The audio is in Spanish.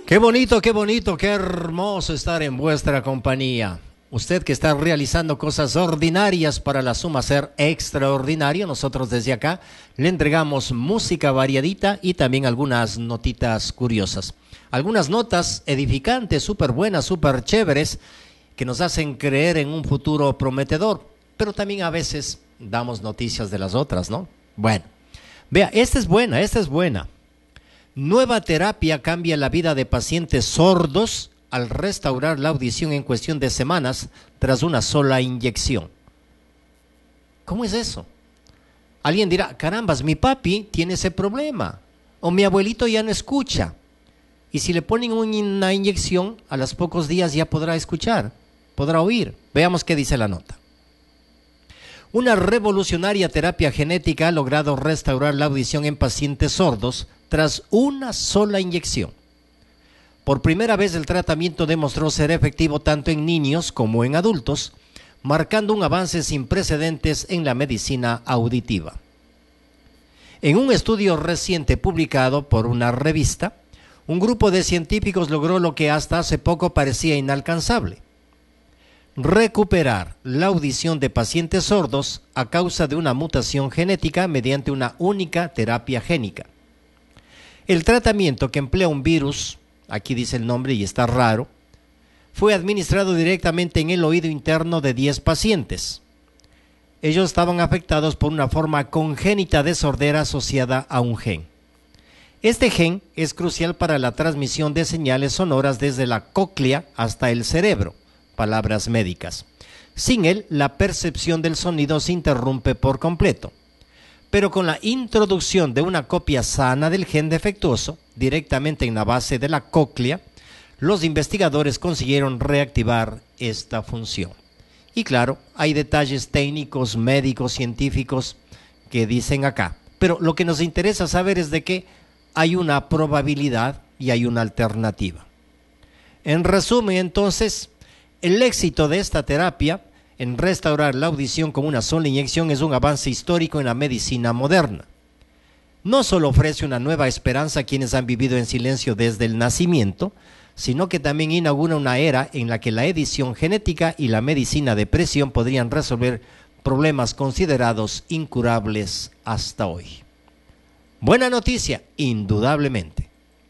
qué bonito, qué hermoso estar en vuestra compañía. Usted que está realizando cosas ordinarias para la suma ser extraordinario, nosotros desde acá le entregamos música variadita y también algunas notitas curiosas. Algunas notas edificantes, súper buenas, súper chéveres, que nos hacen creer en un futuro prometedor, pero también a veces damos noticias de las otras, ¿no? Bueno, vea, esta es buena, esta es buena. Nueva terapia cambia la vida de pacientes sordos al restaurar la audición en cuestión de semanas tras una sola inyección. ¿Cómo es eso? Alguien dirá, carambas, mi papi tiene ese problema, o mi abuelito ya no escucha. Y si le ponen una inyección, a los pocos días ya podrá escuchar, podrá oír. Veamos qué dice la nota. Una revolucionaria terapia genética ha logrado restaurar la audición en pacientes sordos tras una sola inyección. Por primera vez el tratamiento demostró ser efectivo tanto en niños como en adultos, marcando un avance sin precedentes en la medicina auditiva. En un estudio reciente publicado por una revista, un grupo de científicos logró lo que hasta hace poco parecía inalcanzable: recuperar la audición de pacientes sordos a causa de una mutación genética mediante una única terapia génica. El tratamiento, que emplea un virus, aquí dice el nombre y está raro, fue administrado directamente en el oído interno de 10 pacientes. Ellos estaban afectados por una forma congénita de sordera asociada a un gen. Este gen es crucial para la transmisión de señales sonoras desde la cóclea hasta el cerebro, palabras médicas. Sin él, la percepción del sonido se interrumpe por completo. Pero con la introducción de una copia sana del gen defectuoso, directamente en la base de la cóclea, los investigadores consiguieron reactivar esta función. Y claro, hay detalles técnicos, médicos, científicos que dicen acá. Pero lo que nos interesa saber es de que hay una probabilidad y hay una alternativa. En resumen, entonces, el éxito de esta terapia en restaurar la audición con una sola inyección es un avance histórico en la medicina moderna. No solo ofrece una nueva esperanza a quienes han vivido en silencio desde el nacimiento, sino que también inaugura una era en la que la edición genética y la medicina de precisión podrían resolver problemas considerados incurables hasta hoy. Buena noticia, indudablemente.